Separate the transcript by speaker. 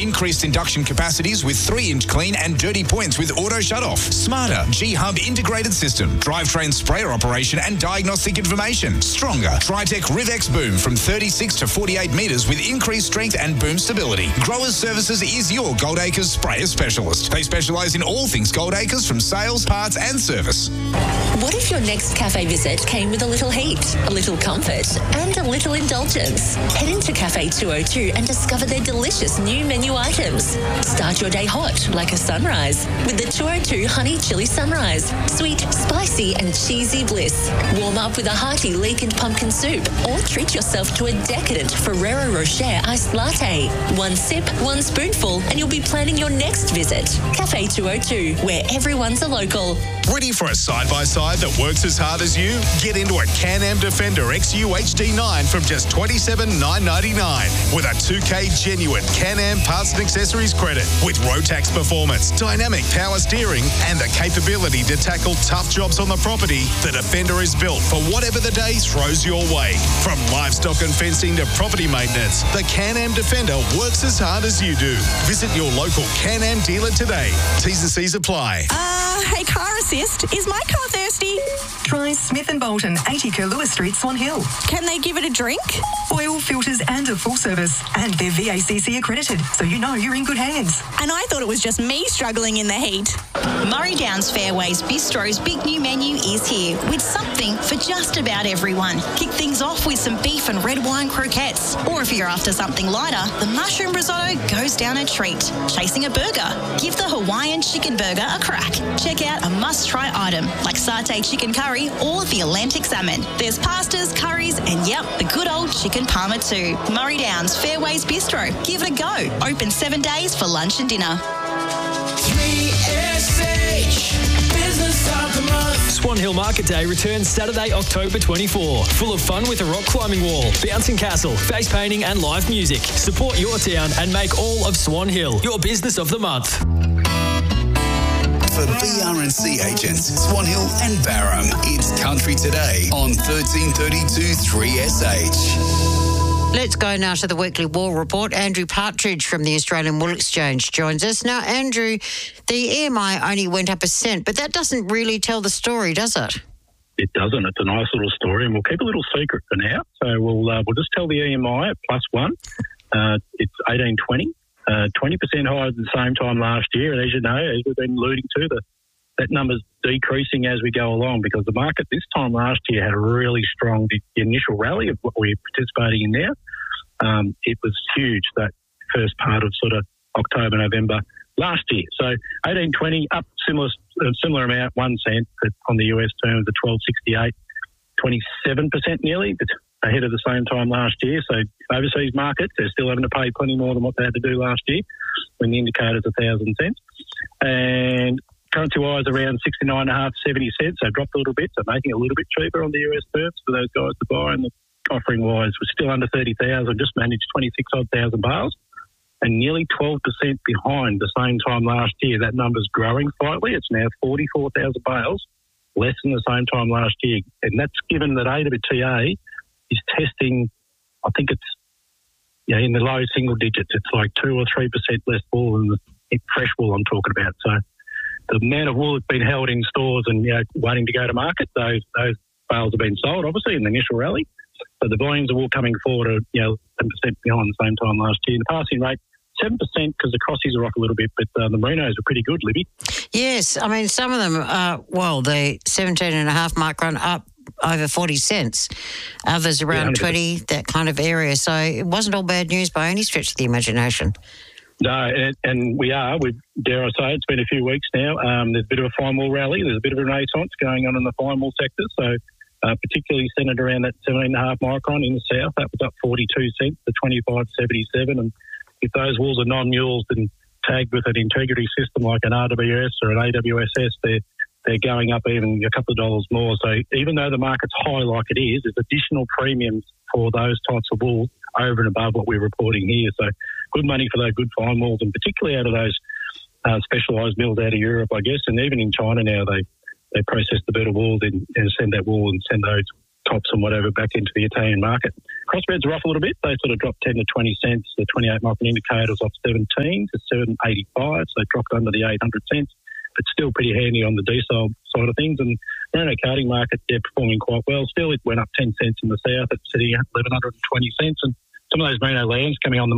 Speaker 1: increased induction capacities with 3-inch clean and dirty points with auto shut-off. Smarter G-Hub integrated system, drivetrain sprayer operation and diagnostic information. Stronger Tritech Rivex boom from 36 to 48 metres with increased strength and boom stability. Growers Services is your Goldacres sprayer specialist. They specialise in all things Goldacres, from sales, parts and service.
Speaker 2: What if your next cafe visit came with a little heat, a little comfort and a little indulgence? Head into Cafe 202 and discover their delicious new menu items. Start your day hot like a sunrise with the 202 Honey Chili Sunrise. Sweet, spicy and cheesy bliss. Warm up with a hearty leek and pumpkin soup or treat yourself to a decadent Ferrero Rocher iced latte. One sip, one spoonful and you'll be planning your next visit. Cafe 202, where everyone's a local.
Speaker 3: Ready for a side-by-side that works as hard as you? Get into a Can-Am Defender XU HD9 from just $27,999 with a 2K genuine Can-Am parts and accessories credit with Rotax performance, dynamic power steering and the capability to tackle tough jobs on the property. The Defender is built for whatever the day throws your way. From livestock and fencing to property maintenance, the Can-Am Defender works as hard as you do. Visit your local Can-Am dealer today. T's and C's apply.
Speaker 4: Hey, car assist, is my car thirsty?
Speaker 5: Try Smith & Bolton, 80 Curlewis Street, Swan Hill.
Speaker 4: Can they give it a drink?
Speaker 5: Oil, filters and a full service. And they're VACC accredited, so you know you're in good hands.
Speaker 4: And I thought it was just me struggling in the heat.
Speaker 6: Murray Downs Fairways Bistro's big new menu is here with something for just about everyone. Kick things off with some beef and red wine croquettes. Or if you're after something lighter, the mushroom risotto goes down a treat. Chasing a burger? Give the Hawaiian chicken burger a crack. Check out a must-try item like satay chicken curry or the Atlantic salmon. There's pastas, curries and, yep, the good old chicken parma too. Murray Downs Fairways Bistro. Give it a go. Open 7 days for lunch and dinner.
Speaker 7: 3SH Business of the Month.
Speaker 8: Swan Hill Market Day returns Saturday, October 24. Full of fun with a rock climbing wall, bouncing castle, face painting and live music. Support your town and make all of Swan Hill your Business of the Month.
Speaker 9: For BRNC agents, Swan Hill and Barham, it's Country Today on 1332 3SH.
Speaker 10: Let's go now to the weekly wool report. Andrew Partridge from the Australian Wool Exchange joins us. Now, Andrew, the EMI only went up $0.01, but that doesn't really tell the story, does it?
Speaker 11: It doesn't. It's a nice little story, and we'll keep a little secret for now. So we'll just tell the EMI at +1. It's 18.20. 20% higher than the same time last year. And as you know, as we've been alluding to, that number's decreasing as we go along because the market this time last year had a really strong initial rally of what we're participating in now. It was huge, that first part of sort of October, November last year. So 18.20 up similar amount, 1 cent on the US terms, the 12.68, 27% nearly. It's ahead of the same time last year. So overseas markets, they're still having to pay plenty more than what they had to do last year when the indicator's 1,000 cents. And currency-wise, around 69.5, 70 cents. So dropped a little bit, so making it a little bit cheaper on the US terms for those guys to buy. And the offering-wise was still under 30,000, just managed 26-odd thousand bales and nearly 12% behind the same time last year. That number's growing slightly. It's now 44,000 bales, less than the same time last year. And that's given that AWTA is testing, I think it's in the low single digits. It's like 2 or 3% less wool than the fresh wool I'm talking about. So the amount of wool that's been held in stores and waiting to go to market, those bales have been sold, obviously, in the initial rally. So the volumes of wool coming forward are 10% behind the same time last year. The passing rate, 7% because the crossies are off a little bit, but the merinos are pretty good, Libby.
Speaker 10: Yes, I mean, some of them are, the 17.5 micron up over 40 cents. Others around 20, that kind of area. So it wasn't all bad news by any stretch of the imagination.
Speaker 11: No, and dare I say, it's been a few weeks now. There's a bit of a fine wool rally. There's a bit of a renaissance going on in the fine wool sector. So particularly centred around that 17.5 micron in the south, that was up 42 cents to 25.77. And if those wools are non-mules and tagged with an integrity system like an RWS or an AWSS, they're going up even a couple of dollars more. So even though the market's high like it is, there's additional premiums for those types of wool over and above what we're reporting here. So good money for those good fine wools, and particularly out of those specialised mills out of Europe, I guess, and even in China now they process the better wool and send that wool and send those tops and whatever back into the Italian market. Crossbreeds are off a little bit. They sort of dropped 10 to 20 cents. The 28 micron indicator's off 17 to 7.85, so dropped under the 800 cents. But still pretty handy on the diesel side of things. And merino carding market, they're performing quite well. Still, it went up 10 cents in the south. It's sitting at 1,120 cents. And some of those merino lambs coming on the